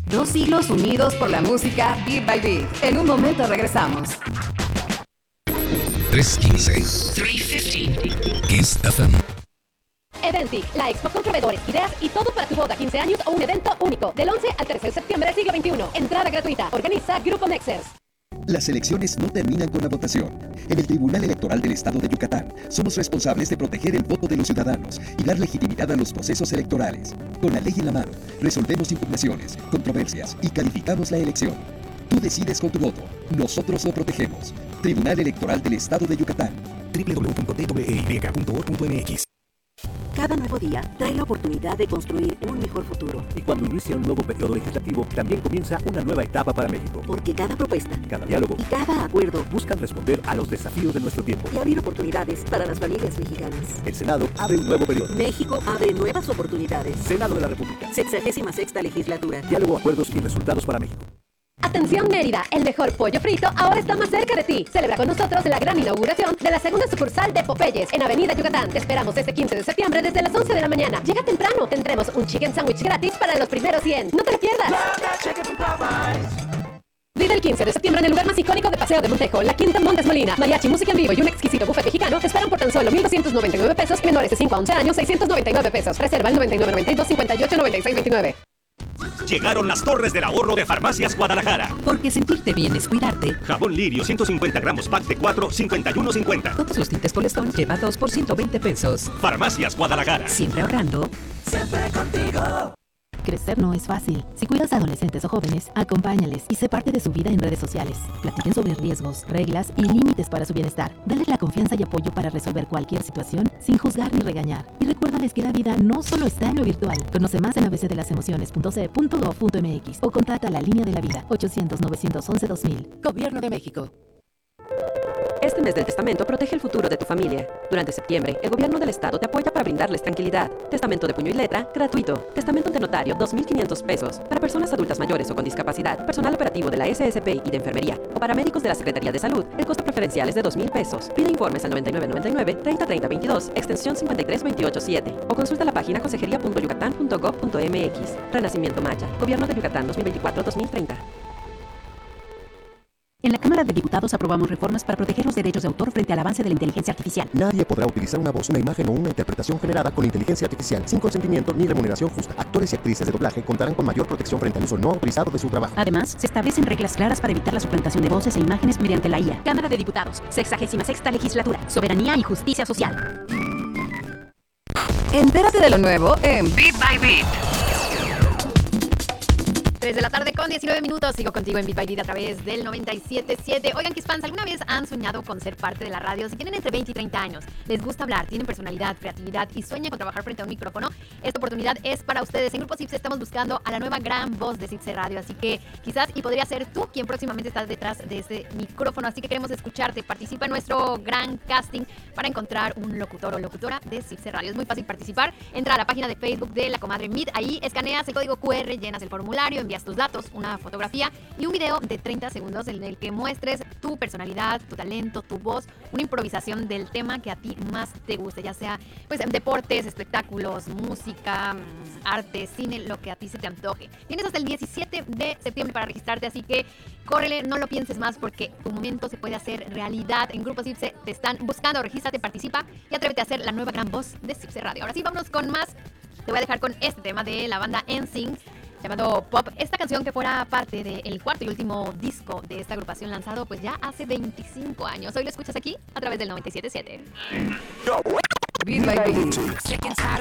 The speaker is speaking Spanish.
2 siglos unidos por la música Beat by Beat. En un momento regresamos. 315 Kiss FM. Eventic, la expo con proveedores, ideas y todo para tu boda, 15 años o un evento único. Del 11 al 13 de septiembre del siglo XXI. Entrada gratuita. Organiza Grupo Nexers. Las elecciones no terminan con la votación. En el Tribunal Electoral del Estado de Yucatán somos responsables de proteger el voto de los ciudadanos y dar legitimidad a los procesos electorales. Con la ley en la mano, resolvemos impugnaciones, controversias y calificamos la elección. Tú decides con tu voto. Nosotros lo protegemos. Tribunal Electoral del Estado de Yucatán. www.twey.org.mx. Cada nuevo día trae la oportunidad de construir un mejor futuro. Y cuando inicia un nuevo periodo legislativo, también comienza una nueva etapa para México. Porque cada propuesta, cada diálogo y cada acuerdo buscan responder a los desafíos de nuestro tiempo y abrir oportunidades para las familias mexicanas. El Senado abre un nuevo periodo. México abre nuevas oportunidades. Senado de la República. 66ª legislatura. Diálogo, acuerdos y resultados para México. Atención Mérida, el mejor pollo frito ahora está más cerca de ti. Celebra con nosotros la gran inauguración de la segunda sucursal de Popeyes en Avenida Yucatán. Te esperamos este 15 de septiembre desde las 11 de la mañana. Llega temprano, tendremos un chicken sandwich gratis para los primeros 100. No te lo pierdas. Vive el 15 de septiembre en el lugar más icónico de Paseo de Montejo, la Quinta Montes Molina. Mariachi, música en vivo y un exquisito buffet mexicano te esperan por tan solo 1,299 pesos. Menores de 5 a 11 años, 699 pesos. Reserva el 9992 58 96 29. Llegaron las torres del ahorro de Farmacias Guadalajara. Porque sentirte bien es cuidarte. Jabón Lirio 150 gramos pack de 4, 51.50. Todos los tintes Colestón lleva 2 por 120 pesos. Farmacias Guadalajara. Siempre ahorrando. Siempre contigo. Crecer no es fácil. Si cuidas a adolescentes o jóvenes, acompáñales y sé parte de su vida en redes sociales. Platiquen sobre riesgos, reglas y límites para su bienestar. Dales la confianza y apoyo para resolver cualquier situación sin juzgar ni regañar. Y recuérdales que la vida no solo está en lo virtual. Conoce más en abcdelasemociones.ce.gov.mx o contrata la línea de la vida 800-911-2000. Gobierno de México. Este mes del testamento protege el futuro de tu familia. Durante septiembre, el gobierno del estado te apoya para brindarles tranquilidad. Testamento de puño y letra, gratuito. Testamento ante notario, 2,500 pesos. Para personas adultas mayores o con discapacidad, personal operativo de la SSP y de enfermería, o para médicos de la Secretaría de Salud, el costo preferencial es de 2,000 pesos. Pide informes al 9999-303022, extensión 53287, o consulta la página consejería.yucatán.gov.mx. Renacimiento Maya, Gobierno de Yucatán 2024-2030. En la Cámara de Diputados aprobamos reformas para proteger los derechos de autor frente al avance de la inteligencia artificial. Nadie podrá utilizar una voz, una imagen o una interpretación generada con inteligencia artificial sin consentimiento ni remuneración justa. Actores y actrices de doblaje contarán con mayor protección frente al uso no autorizado de su trabajo. Además, se establecen reglas claras para evitar la suplantación de voces e imágenes mediante la IA. Cámara de Diputados, 66ª Legislatura, Soberanía y Justicia Social. Entérate de lo nuevo en Beat by Beat. 3 de la tarde con 19 minutos. Sigo contigo en Beat by Beat a través del 97.7. Oigan, Kiss fans, ¿alguna vez han soñado con ser parte de la radio? Si tienen entre 20 y 30 años, les gusta hablar, tienen personalidad, creatividad y sueñan con trabajar frente a un micrófono, esta oportunidad es para ustedes. En Grupo Cipse estamos buscando a la nueva gran voz de Cipse Radio, así que quizás y podría ser tú quien próximamente estás detrás de este micrófono, así que queremos escucharte. Participa en nuestro gran casting para encontrar un locutor o locutora de Cipse Radio. Es muy fácil participar. Entra a la página de Facebook de La Comadre Meet, ahí escaneas el código QR, llenas el formulario, envías tus datos, una fotografía y un video de 30 segundos en el que muestres tu personalidad, tu talento, tu voz, una improvisación del tema que a ti más te guste, ya sea pues deportes, espectáculos, música, arte, cine, lo que a ti se te antoje. Tienes hasta el 17 de septiembre para registrarte, así que córrele, no lo pienses más porque tu momento se puede hacer realidad. En Grupo Cipse te están buscando, regístrate, participa y atrévete a ser la nueva gran voz de Cipse Radio. Ahora sí, vámonos con más. Te voy a dejar con este tema de la banda NSYNC llamado Pop. Esta canción que fuera parte del cuarto y último disco de esta agrupación lanzado pues ya hace 25 años. Hoy lo escuchas aquí a través del 97.7. Beat by Beat.